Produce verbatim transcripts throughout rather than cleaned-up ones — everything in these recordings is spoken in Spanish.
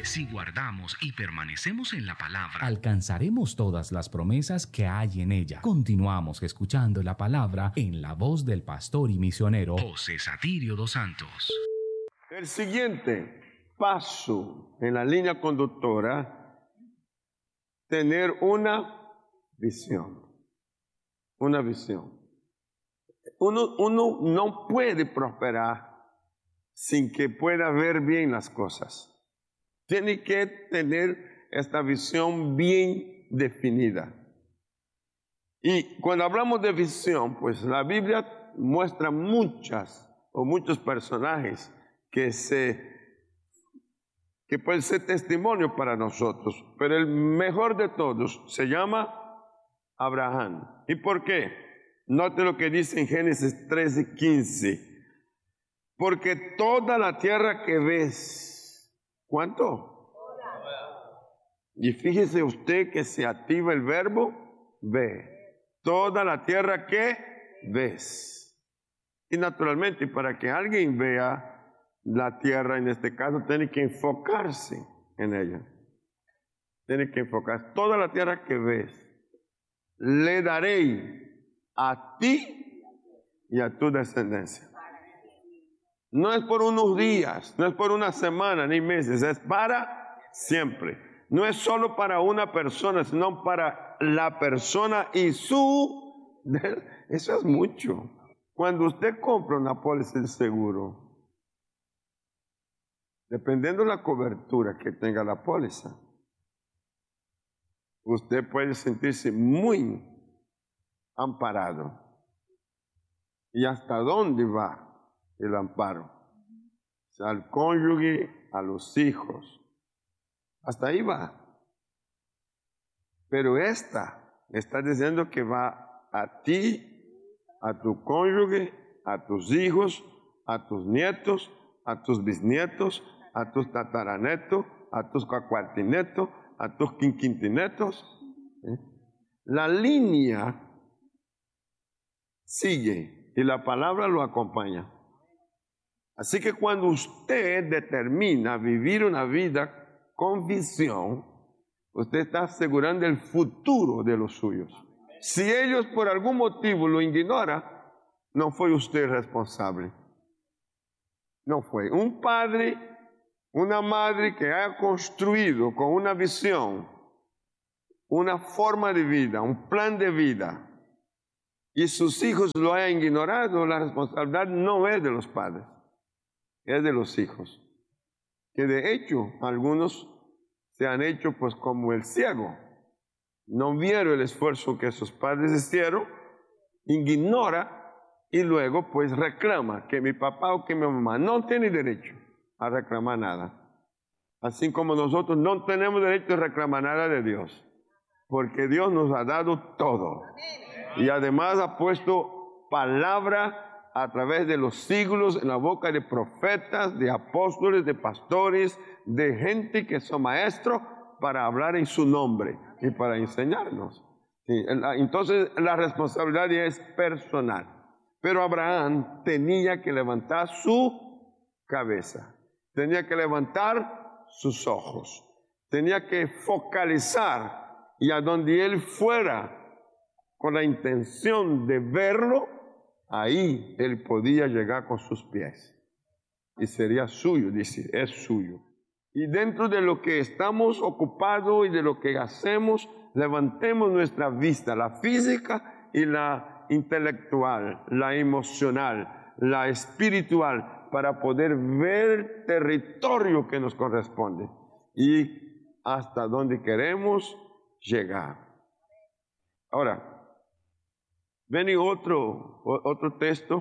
Si guardamos y permanecemos en la palabra, alcanzaremos todas las promesas que hay en ella. Continuamos escuchando la palabra en la voz del pastor y misionero José Satirio dos Santos. El siguiente paso en la línea conductora, tener una visión. Una visión. Uno, uno no puede prosperar sin que pueda ver bien las cosas. Tiene que tener esta visión bien definida. Y cuando hablamos de visión, pues la Biblia muestra muchas o muchos personajes que se que pueden ser testimonio para nosotros, pero el mejor de todos se llama Abraham. ¿Y por qué? Note lo que dice en Génesis trece, quince. Porque toda la tierra que ves, ¿cuánto? Y fíjese usted que se activa el verbo ve. Toda la tierra que ves. Y naturalmente, para que alguien vea la tierra, en este caso, tiene que enfocarse en ella. Tiene que enfocarse. Toda la tierra que ves, le daré a ti y a tu descendencia. No es por unos días, no es por una semana ni meses, es para siempre. No es solo para una persona, sino para la persona y su... Eso es mucho. Cuando usted compra una póliza de seguro, dependiendo de la cobertura que tenga la póliza, usted puede sentirse muy amparado. ¿Y hasta dónde va el amparo? O sea, al cónyuge, a los hijos. Hasta ahí va. Pero esta está diciendo que va a ti, a tu cónyuge, a tus hijos, a tus nietos, a tus bisnietos, a tus tataranetos, a tus cacuartinetos, a tus quinquintinetos. ¿Eh? La línea sigue y la palabra lo acompaña. Así que cuando usted determina vivir una vida con visión, usted está asegurando el futuro de los suyos. Si ellos por algún motivo lo ignoran, no fue usted responsable. No fue. Un padre, una madre que haya construido con una visión, una forma de vida, un plan de vida, y sus hijos lo hayan ignorado, la responsabilidad no es de los padres, es de los hijos. Que de hecho, algunos se han hecho pues como el ciego. No vieron el esfuerzo que sus padres hicieron, ignora y luego pues reclama que mi papá o que mi mamá no tiene derecho a reclamar nada. Así como nosotros no tenemos derecho a reclamar nada de Dios, porque Dios nos ha dado todo. Y además ha puesto palabra a través de los siglos en la boca de profetas, de apóstoles, de pastores, de gente que son maestros para hablar en su nombre y para enseñarnos. Sí, entonces la responsabilidad es personal. Pero Abraham tenía que levantar su cabeza, tenía que levantar sus ojos, tenía que focalizar y a donde él fuera con la intención de verlo, ahí él podía llegar con sus pies y sería suyo, dice, es suyo. Y dentro de lo que estamos ocupados y de lo que hacemos, levantemos nuestra vista, la física y la intelectual, la emocional, la espiritual, para poder ver el territorio que nos corresponde y hasta donde queremos llegar. Ahora, ven otro, otro texto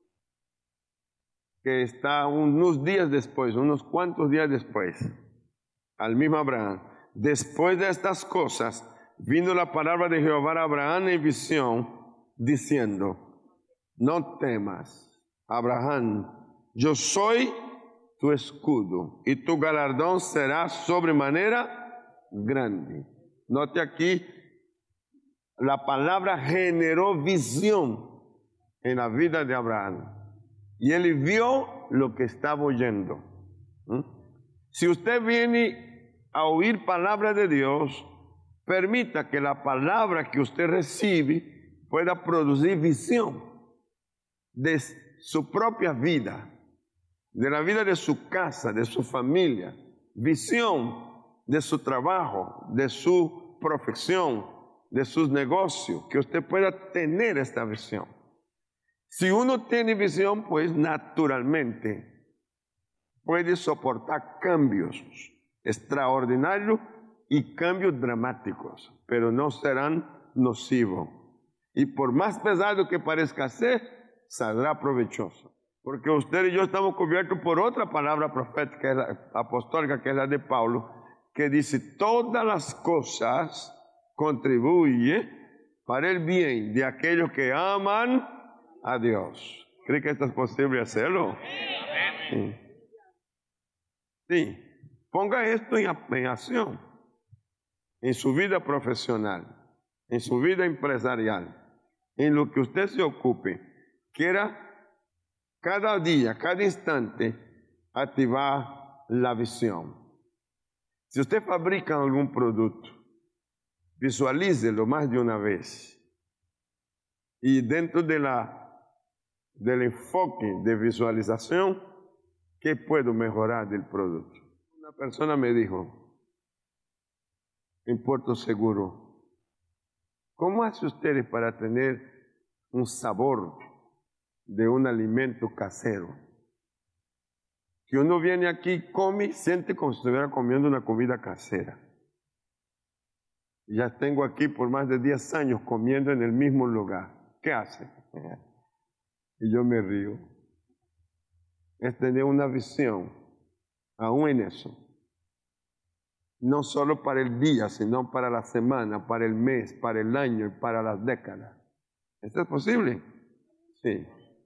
que está unos días después, unos cuantos días después, al mismo Abraham. Después de estas cosas, vino la palabra de Jehová a Abraham en visión, diciendo, no temas, Abraham, yo soy tu escudo, y tu galardón será sobremanera grande. Note aquí, la palabra generó visión en la vida de Abraham. Y él vio lo que estaba oyendo. ¿Mm? Si usted viene a oír palabra de Dios, permita que la palabra que usted recibe pueda producir visión de su propia vida, de la vida de su casa, de su familia, visión de su trabajo, de su profesión, de sus negocios, que usted pueda tener esta visión. Si uno tiene visión, pues naturalmente puede soportar cambios extraordinarios y cambios dramáticos, pero no serán nocivos. Y por más pesado que parezca ser, saldrá provechoso. Porque usted y yo estamos cubiertos por otra palabra profética, la apostólica, que es la de Pablo, que dice: todas las cosas contribuyen para el bien de aquellos que aman a Dios. ¿Cree que esto es posible hacerlo? Sí. Sí. Ponga esto en, en acción, en su vida profesional, en su vida empresarial, en lo que usted se ocupe. Quiera cada día, cada instante, activar la visión. Si usted fabrica algún producto, visualícelo más de una vez. Y dentro de la, del enfoque de visualización, ¿qué puedo mejorar del producto? Una persona me dijo, en Puerto Seguro, ¿cómo hace ustedes para tener un sabor de un alimento casero? Que uno viene aquí, come, siente como si estuviera comiendo una comida casera. Ya tengo aquí por más de diez años comiendo en el mismo lugar. ¿Qué hace? Y yo me río. Es tener una visión, aún en eso. No solo para el día, sino para la semana, para el mes, para el año y para las décadas. ¿Esto es posible? Sí.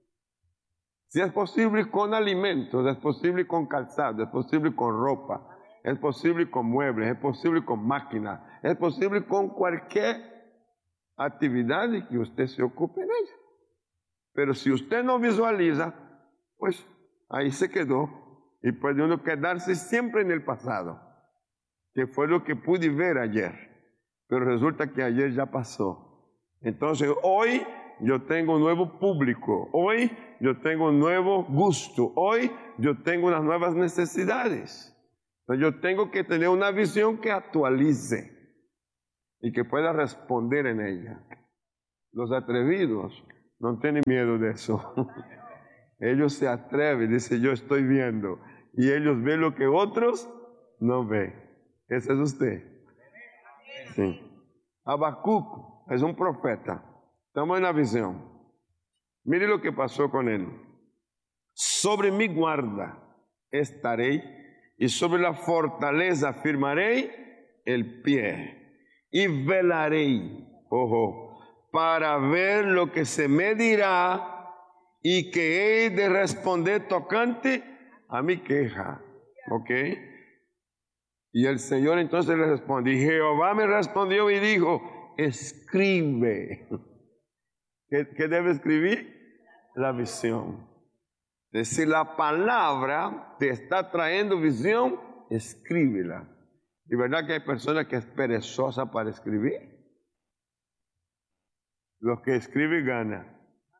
Si es posible con alimentos, es posible con calzado, es posible con ropa, es posible con muebles, es posible con máquinas, es posible con cualquier actividad y que usted se ocupe en ella. Pero si usted no visualiza, pues ahí se quedó y puede uno quedarse siempre en el pasado, que fue lo que pude ver ayer, pero resulta que ayer ya pasó. Entonces hoy yo tengo un nuevo público, hoy yo tengo un nuevo gusto, hoy yo tengo unas nuevas necesidades. Entonces yo tengo que tener una visión que actualice y que pueda responder en ella. Los atrevidos no tienen miedo de eso. Ellos se atreven, dicen: yo estoy viendo, y ellos ven lo que otros no ven. Ese es usted. Sí. Habacuc es un profeta. Estamos en la visión. Mire lo que pasó con él. Sobre mi guarda estaré, y sobre la fortaleza firmaré el pie, y velaré, ojo, para ver lo que se me dirá, y que he de responder tocante a mi queja. ¿Ok? Y el Señor entonces le respondió, y Jehová me respondió y dijo: escribe. ¿Qué, qué debe escribir? La visión. Es decir, la palabra te está trayendo visión, escríbela. ¿Y verdad que hay personas que es perezosa para escribir? Los que escriben ganan.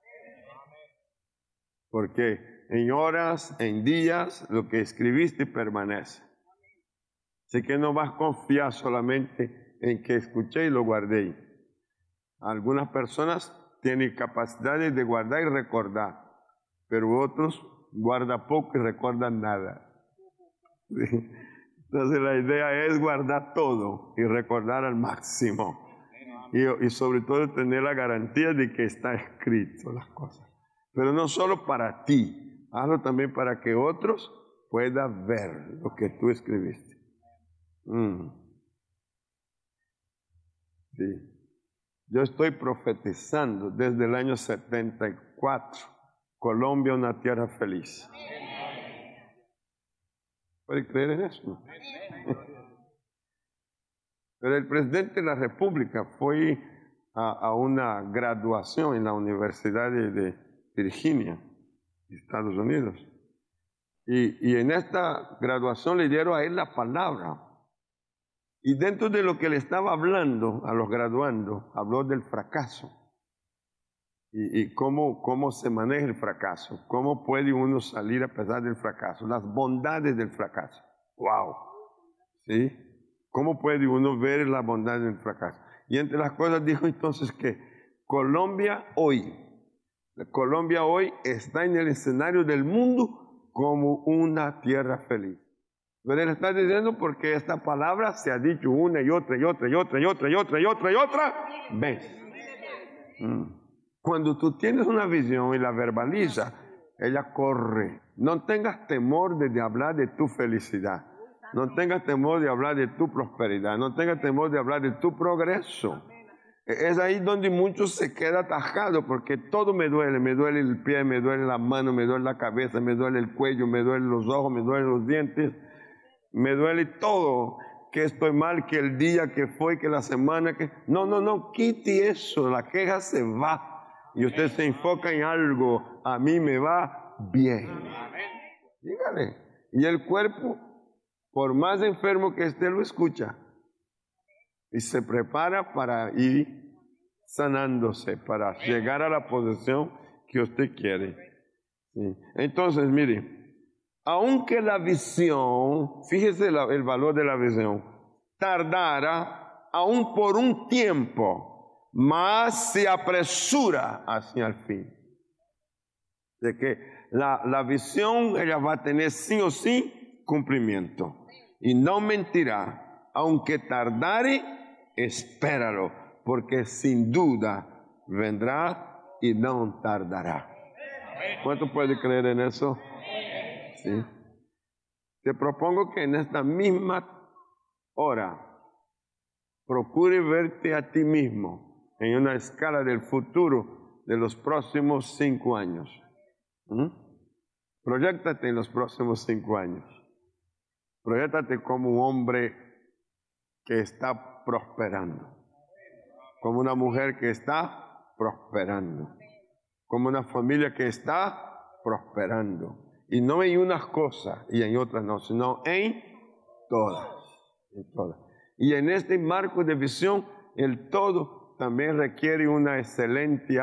Porque en horas, en días, lo que escribiste permanece. Así que no vas a confiar solamente en que escuché y lo guardé. Algunas personas tienen capacidades de guardar y recordar, pero otros guardan poco y recuerdan nada. Entonces la idea es guardar todo y recordar al máximo. Y, y sobre todo tener la garantía de que está escrito las cosas. Pero no solo para ti, hazlo también para que otros puedan ver lo que tú escribiste. Mm. Sí. Yo estoy profetizando desde el año setenta y cuatro, Colombia una tierra feliz. ¿Puede creer en eso? Pero el presidente de la República fue a, a una graduación en la Universidad de, de Virginia, Estados Unidos. Y, y en esta graduación le dieron a él la palabra Y dentro de lo que le estaba hablando a los graduandos, habló del fracaso. Y, y cómo, cómo se maneja el fracaso, cómo puede uno salir a pesar del fracaso, las bondades del fracaso. ¡Wow! ¿Sí? ¿Cómo puede uno ver la bondad del fracaso? Y entre las cosas dijo entonces que Colombia hoy, Colombia hoy está en el escenario del mundo como una tierra feliz. Pero él está diciendo porque esta palabra se ha dicho una y otra y otra y otra y otra y otra y otra y otra vez. Mm. Cuando tú tienes una visión y la verbalizas, ella corre. No tengas temor de, de hablar de tu felicidad. No tengas temor de hablar de tu prosperidad. No tengas temor de hablar de tu progreso. Es ahí donde muchos se quedan atajados porque todo me duele. Me duele el pie, me duele la mano, me duele la cabeza, me duele el cuello, me duelen los ojos, me duelen los dientes. Me duele todo. Que estoy mal, que el día que fue, que la semana que... No, no, no, quite eso. La queja se va. Y usted se enfoca en algo, a mí me va bien. Dígale. Y el cuerpo, por más enfermo que esté, lo escucha. Y se prepara para ir sanándose, para llegar a la posición que usted quiere. Sí. Entonces, mire, aunque la visión, fíjese la, el valor de la visión, tardara aún por un tiempo, más se apresura hacia el fin. De que la, la visión ella va a tener sí o sí cumplimiento. Y no mentirá, aunque tardare, espéralo, porque sin duda vendrá y no tardará. ¿Cuánto puede creer en eso? Sí. Te propongo que en esta misma hora procure verte a ti mismo en una escala del futuro de los próximos cinco años. ¿Mm? Proyéctate en los próximos cinco años. Proyéctate como un hombre que está prosperando, como una mujer que está prosperando, como una familia que está prosperando. Y no en unas cosas y en otras no, sino en todas, en todas. Y en este marco de visión, el todo también requiere una excelente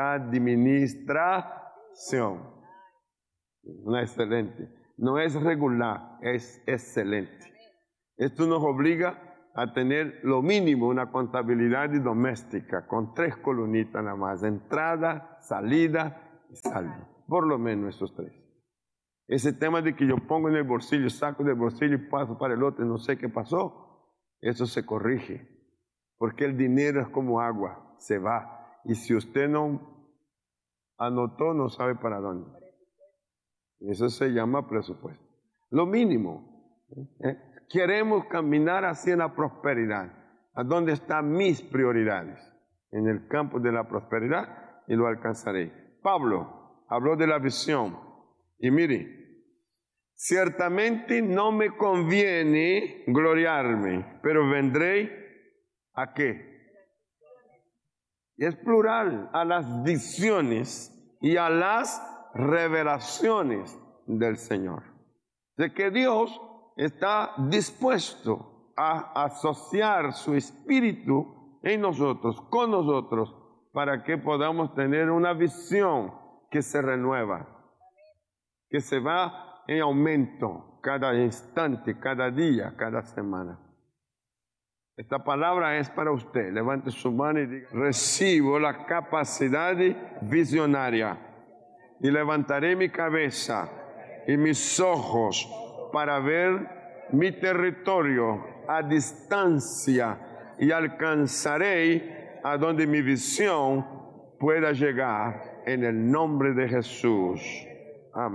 administración. Una excelente. No es regular, es excelente. Esto nos obliga a tener lo mínimo una contabilidad doméstica con tres columnitas nada más. Entrada, salida y saldo. Por lo menos esos tres. Ese tema de que yo pongo en el bolsillo, saco del bolsillo y paso para el otro y no sé qué pasó, eso se corrige. Porque el dinero es como agua, se va. Y si usted no anotó, no sabe para dónde. Eso se llama presupuesto. Lo mínimo. ¿eh? Queremos caminar hacia la prosperidad. ¿A dónde están mis prioridades? En el campo de la prosperidad y lo alcanzaré. Pablo habló de la visión. Y mire, ciertamente no me conviene gloriarme, pero vendré ¿a qué? Es plural, a las visiones y a las revelaciones del Señor. De que Dios está dispuesto a asociar su espíritu en nosotros, con nosotros, para que podamos tener una visión que se renueva, que se va en aumento cada instante, cada día, cada semana. Esta palabra es para usted. Levante su mano y diga: recibo la capacidad visionaria y levantaré mi cabeza y mis ojos para ver mi territorio a distancia y alcanzaré a donde mi visión pueda llegar en el nombre de Jesús.